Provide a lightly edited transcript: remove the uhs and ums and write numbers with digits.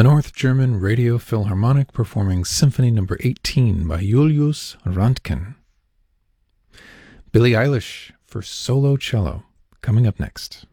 The North German Radio Philharmonic performing Symphony No. 18 by Julius Röntgen. Billie Eilish for solo cello, coming up next.